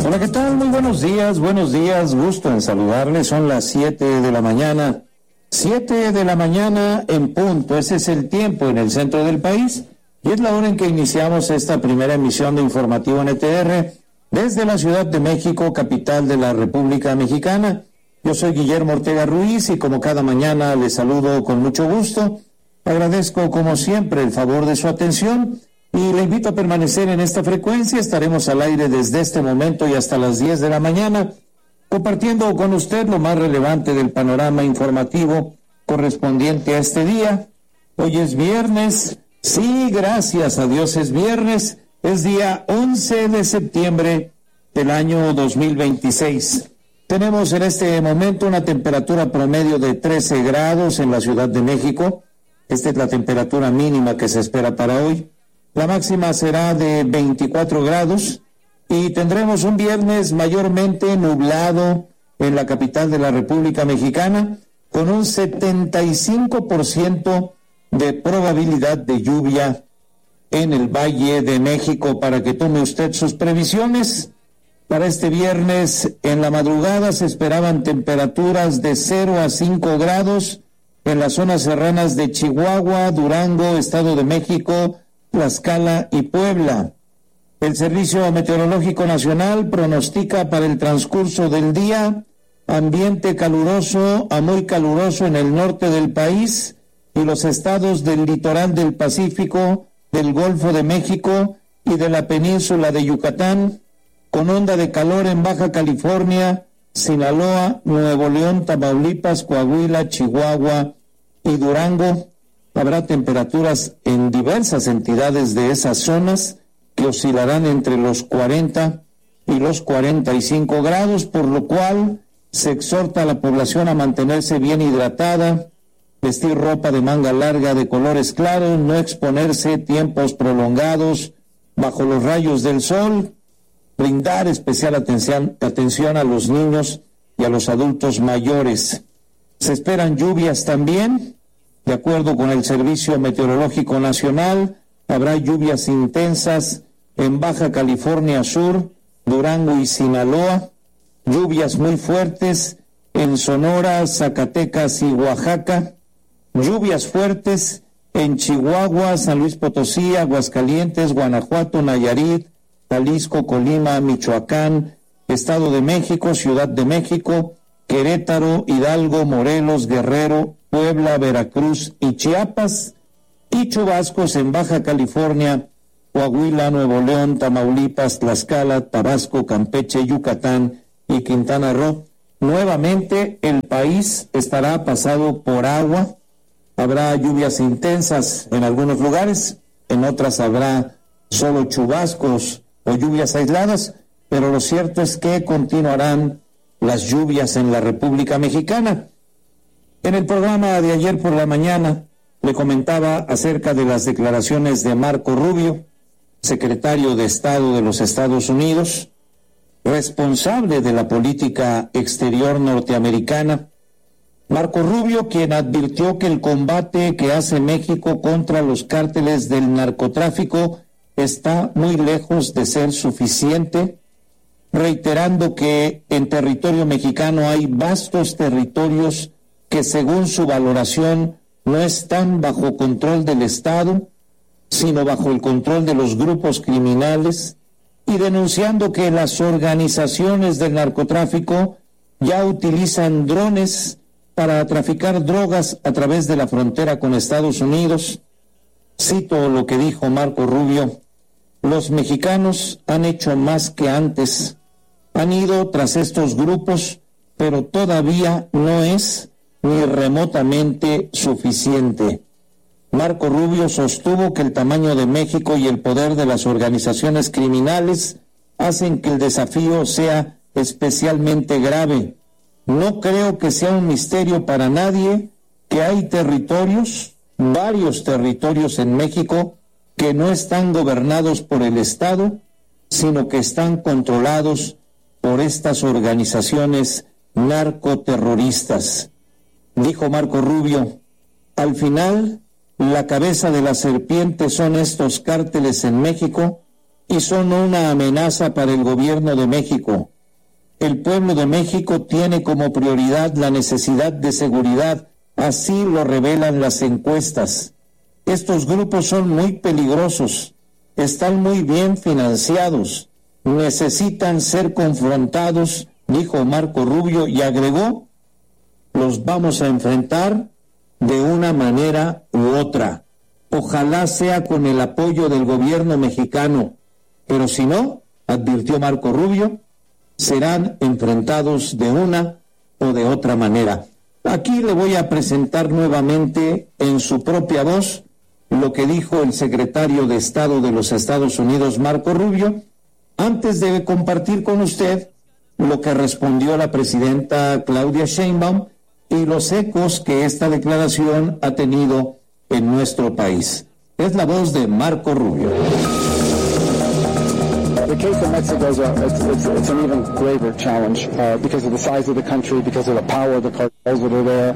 Hola, ¿qué tal? Muy buenos días, gusto en saludarles. Son las 7 de la mañana, 7 de la mañana en punto. Ese es el tiempo en el centro del país y es la hora en que iniciamos esta primera emisión de Informativo NTR desde la Ciudad de México, capital de la República Mexicana. Yo soy Guillermo Ortega Ruiz y como cada mañana les saludo con mucho gusto. Agradezco como siempre el favor de su atención y le invito a permanecer en esta frecuencia. Estaremos al aire desde este momento y hasta las 10 de la mañana, compartiendo con usted lo más relevante del panorama informativo correspondiente a este día. Hoy es viernes, sí, gracias a Dios es viernes, es día 11 de septiembre del año 2026. Tenemos en este momento una temperatura promedio de 13 grados en la Ciudad de México. Esta es la temperatura mínima que se espera para hoy. La máxima será de 24 grados y tendremos un viernes mayormente nublado en la capital de la República Mexicana con un 75% de probabilidad de lluvia en el Valle de México, para que tome usted sus previsiones. Para este viernes en la madrugada se esperaban temperaturas de 0 a 5 grados en las zonas serranas de Chihuahua, Durango, Estado de México, Tlaxcala y Puebla. El Servicio Meteorológico Nacional pronostica para el transcurso del día ambiente caluroso a muy caluroso en el norte del país y los estados del litoral del Pacífico, del Golfo de México y de la península de Yucatán, con onda de calor en Baja California, Sinaloa, Nuevo León, Tamaulipas, Coahuila, Chihuahua y Durango. Habrá temperaturas en diversas entidades de esas zonas que oscilarán entre los 40 y los 45 grados, por lo cual se exhorta a la población a mantenerse bien hidratada, vestir ropa de manga larga de colores claros, no exponerse tiempos prolongados bajo los rayos del sol, brindar especial atención a los niños y a los adultos mayores. Se esperan lluvias también. De acuerdo con el Servicio Meteorológico Nacional, habrá lluvias intensas en Baja California Sur, Durango y Sinaloa, lluvias muy fuertes en Sonora, Zacatecas y Oaxaca, lluvias fuertes en Chihuahua, San Luis Potosí, Aguascalientes, Guanajuato, Nayarit, Jalisco, Colima, Michoacán, Estado de México, Ciudad de México, Querétaro, Hidalgo, Morelos, Guerrero, Puebla, Veracruz y Chiapas, y chubascos en Baja California, Coahuila, Nuevo León, Tamaulipas, Tlaxcala, Tabasco, Campeche, Yucatán y Quintana Roo. Nuevamente el país estará pasado por agua. Habrá lluvias intensas en algunos lugares, en otras habrá solo chubascos o lluvias aisladas, pero lo cierto es que continuarán las lluvias en la República Mexicana. En el programa de ayer por la mañana le comentaba acerca de las declaraciones de Marco Rubio, secretario de Estado de los Estados Unidos, responsable de la política exterior norteamericana. Marco Rubio, quien advirtió que el combate que hace México contra los cárteles del narcotráfico está muy lejos de ser suficiente, reiterando que en territorio mexicano hay vastos territorios que según su valoración no están bajo control del Estado, sino bajo el control de los grupos criminales, y denunciando que las organizaciones del narcotráfico ya utilizan drones para traficar drogas a través de la frontera con Estados Unidos. Cito lo que dijo Marco Rubio: los mexicanos han hecho más que antes, han ido tras estos grupos, pero todavía no es ni remotamente suficiente. Marco Rubio sostuvo que el tamaño de México y el poder de las organizaciones criminales hacen que el desafío sea especialmente grave. No creo que sea un misterio para nadie que hay territorios, varios territorios en México, que no están gobernados por el Estado, sino que están controlados por estas organizaciones narcoterroristas. Dijo Marco Rubio: al final, la cabeza de la serpiente son estos cárteles en México, y son una amenaza para el gobierno de México. El pueblo de México tiene como prioridad la necesidad de seguridad, así lo revelan las encuestas. Estos grupos son muy peligrosos, están muy bien financiados, necesitan ser confrontados, dijo Marco Rubio, y agregó: los vamos a enfrentar de una manera u otra. Ojalá sea con el apoyo del gobierno mexicano, pero si no, advirtió Marco Rubio, serán enfrentados de una o de otra manera. Aquí le voy a presentar nuevamente en su propia voz lo que dijo el secretario de Estado de los Estados Unidos, Marco Rubio, antes de compartir con usted lo que respondió la presidenta Claudia Sheinbaum y los ecos que esta declaración ha tenido en nuestro país. Es la voz de Marco Rubio. The case of Mexico is it's an even graver challenge because of the size of the country, because of the power of the cartels that are there.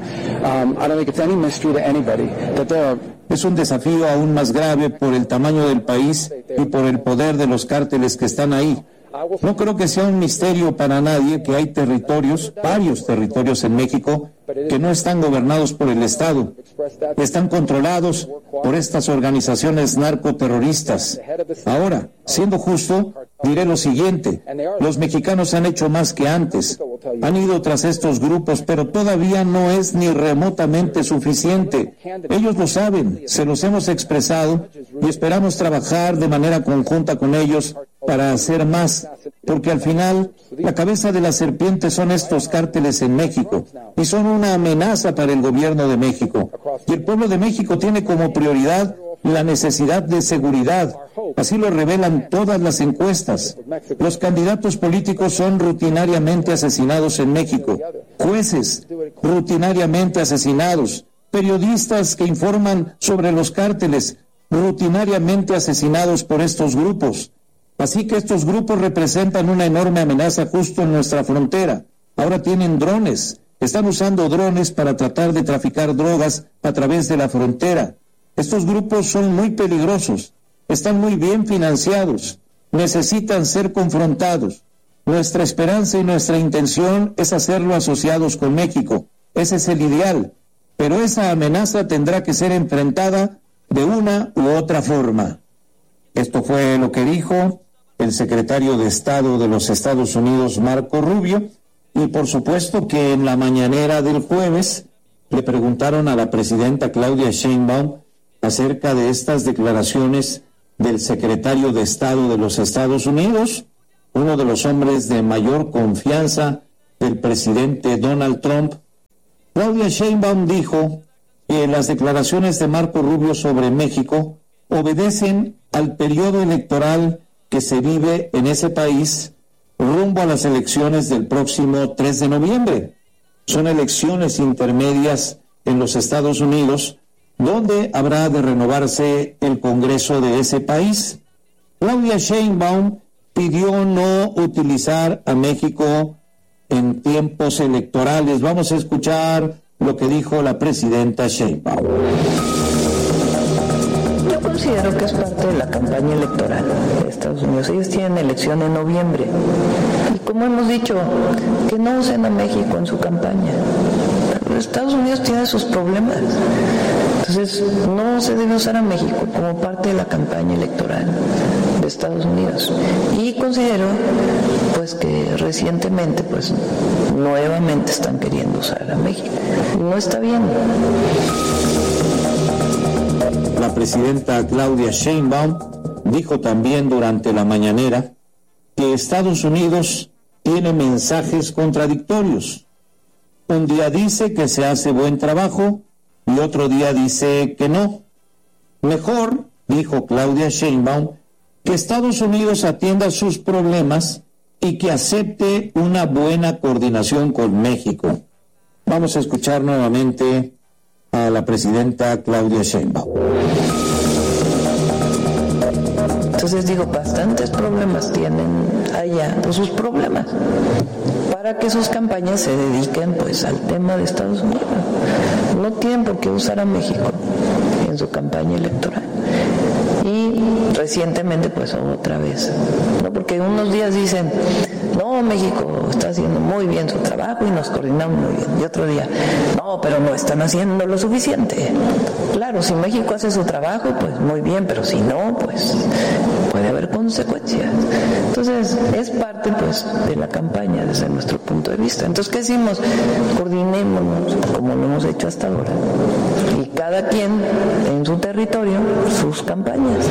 I don't think it's any mystery to anybody that there are. Es un desafío aún más grave por el tamaño del país y por el poder de los cárteles que están ahí. No creo que sea un misterio para nadie que hay territorios, varios territorios en México, que no están gobernados por el Estado, que están controlados por estas organizaciones narcoterroristas. Ahora, siendo justo, diré lo siguiente: los mexicanos han hecho más que antes, han ido tras estos grupos, pero todavía no es ni remotamente suficiente. Ellos lo saben, se los hemos expresado y esperamos trabajar de manera conjunta con ellos para hacer más, porque al final la cabeza de la serpiente son estos cárteles en México y son una amenaza para el gobierno de México. Y el pueblo de México tiene como prioridad la necesidad de seguridad. Así lo revelan todas las encuestas. Los candidatos políticos son rutinariamente asesinados en México, jueces rutinariamente asesinados, periodistas que informan sobre los cárteles rutinariamente asesinados por estos grupos. Así que estos grupos representan una enorme amenaza justo en nuestra frontera. Ahora tienen drones, están usando drones para tratar de traficar drogas a través de la frontera. Estos grupos son muy peligrosos, están muy bien financiados, necesitan ser confrontados. Nuestra esperanza y nuestra intención es hacerlo asociados con México. Ese es el ideal, pero esa amenaza tendrá que ser enfrentada de una u otra forma. Esto fue lo que dijo el secretario de Estado de los Estados Unidos, Marco Rubio, y por supuesto que en la mañanera del jueves le preguntaron a la presidenta Claudia Sheinbaum acerca de estas declaraciones del secretario de Estado de los Estados Unidos, uno de los hombres de mayor confianza del presidente Donald Trump. Claudia Sheinbaum dijo que las declaraciones de Marco Rubio sobre México obedecen al periodo electoral que se vive en ese país rumbo a las elecciones del próximo 3 de noviembre. Son elecciones intermedias en los Estados Unidos, donde habrá de renovarse el Congreso de ese país. Claudia Sheinbaum pidió no utilizar a México en tiempos electorales. Vamos a escuchar lo que dijo la presidenta Sheinbaum. Yo considero que es parte de la campaña electoral de Estados Unidos. Ellos tienen elección en noviembre. Y como hemos dicho, que no usen a México en su campaña. Pero Estados Unidos tiene sus problemas. Entonces, no se debe usar a México como parte de la campaña electoral de Estados Unidos. Y considero, pues, que recientemente, pues, nuevamente están queriendo usar a México. No está bien. La presidenta Claudia Sheinbaum dijo también durante la mañanera que Estados Unidos tiene mensajes contradictorios. Un día dice que se hace buen trabajo y otro día dice que no. Mejor, dijo Claudia Sheinbaum, que Estados Unidos atienda sus problemas y que acepte una buena coordinación con México. Vamos a escuchar nuevamente a la presidenta Claudia Sheinbaum. Entonces digo, bastantes problemas tienen allá, pues sus problemas, para que sus campañas se dediquen pues al tema de Estados Unidos. No tienen por qué usar a México en su campaña electoral. Y recientemente pues otra vez, ¿no? Porque unos días dicen, no, México está haciendo muy bien su trabajo y nos coordinamos muy bien, y otro día, no, pero no están haciendo lo suficiente. Claro, si México hace su trabajo, pues muy bien, pero si no, pues puede haber consecuencias. Entonces, es parte pues de la campaña desde nuestro punto de vista. Entonces, ¿qué decimos? Coordinémonos como lo hemos hecho hasta ahora. Y cada quien en su territorio, sus campañas.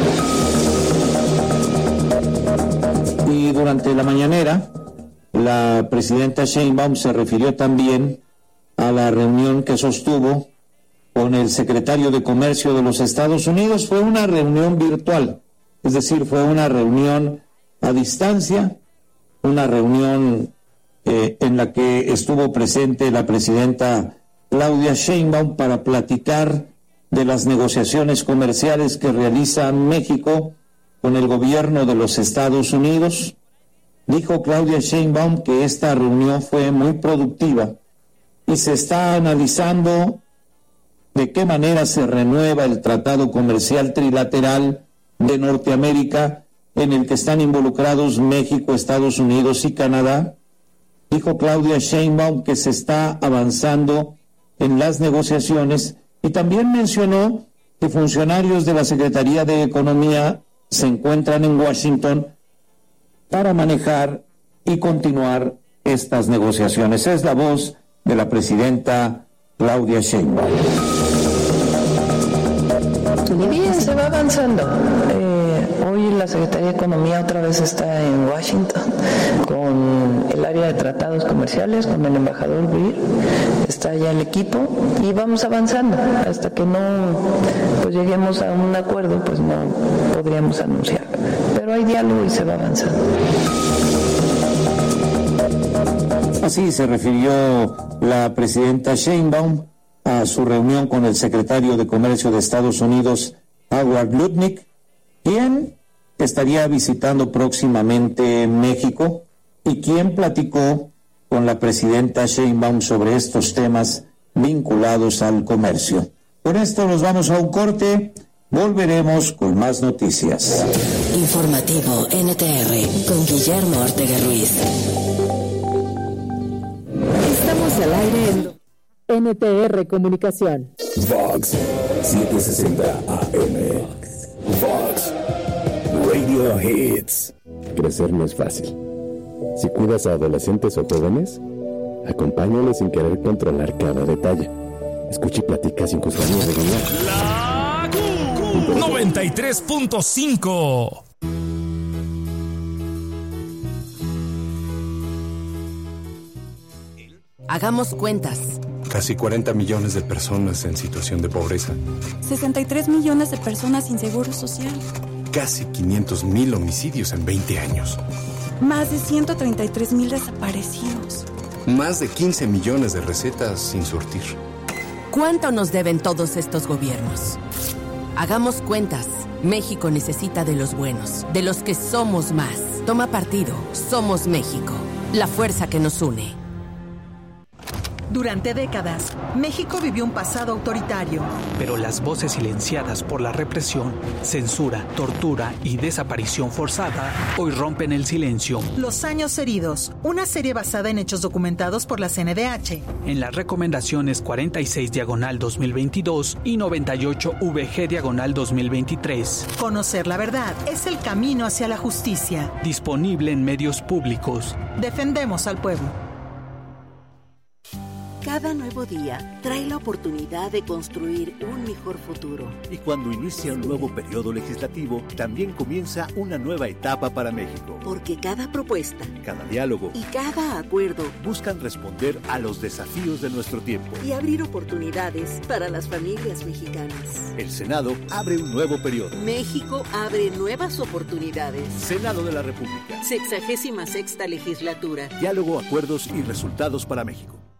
Y durante la mañanera, la presidenta Sheinbaum se refirió también a la reunión que sostuvo con el secretario de Comercio de los Estados Unidos. Fue una reunión virtual, es decir, fue una reunión a distancia, una reunión en la que estuvo presente la presidenta Claudia Sheinbaum para platicar de las negociaciones comerciales que realiza México con el gobierno de los Estados Unidos. Dijo Claudia Sheinbaum que esta reunión fue muy productiva y se está analizando de qué manera se renueva el Tratado Comercial Trilateral de Norteamérica en el que están involucrados México, Estados Unidos y Canadá. Dijo Claudia Sheinbaum que se está avanzando en las negociaciones y también mencionó que funcionarios de la Secretaría de Economía se encuentran en Washington para manejar y continuar estas negociaciones. Es la voz de la presidenta Claudia Sheinbaum. Bien, se va avanzando. Hoy la Secretaría de Economía otra vez está en Washington con el área de tratados comerciales, con el embajador Weir. Está ya el equipo y vamos avanzando. Hasta que no pues lleguemos a un acuerdo, pues no podríamos anunciar. Pero hay diálogo y se va avanzando. Así se refirió la presidenta Sheinbaum a su reunión con el secretario de Comercio de Estados Unidos, Howard Lutnick, quien estaría visitando próximamente México y quien platicó con la presidenta Sheinbaum sobre estos temas vinculados al comercio. Con esto nos vamos a un corte, volveremos con más noticias. Informativo NTR con Guillermo Ortega Ruiz. Estamos al aire en NTR Comunicación. Vox 760 AM. Vox Radio Hits. Crecer no es fácil. Si cuidas a adolescentes o jóvenes, acompáñales sin querer controlar cada detalle. Escucha y platica sin juzgar ni regañar. La 93.5. Hagamos cuentas. Casi 40 millones de personas en situación de pobreza. 63 millones de personas sin seguro social. Casi 500,000 homicidios en 20 años. Más de 133,000 desaparecidos. Más de 15 millones de recetas sin surtir. ¿Cuánto nos deben todos estos gobiernos? Hagamos cuentas. México necesita de los buenos, de los que somos más. Toma partido. Somos México. La fuerza que nos une. Durante décadas, México vivió un pasado autoritario. Pero las voces silenciadas por la represión, censura, tortura y desaparición forzada hoy rompen el silencio. Los años heridos, una serie basada en hechos documentados por la CNDH. En las recomendaciones 46/2022 y 98/VG/2023. Conocer la verdad es el camino hacia la justicia. Disponible en medios públicos. Defendemos al pueblo. Cada nuevo día trae la oportunidad de construir un mejor futuro. Y cuando inicia un nuevo periodo legislativo, también comienza una nueva etapa para México. Porque cada propuesta, cada diálogo y cada acuerdo buscan responder a los desafíos de nuestro tiempo y abrir oportunidades para las familias mexicanas. El Senado abre un nuevo periodo. México abre nuevas oportunidades. Senado de la República. 66ª legislatura. Diálogo, acuerdos y resultados para México.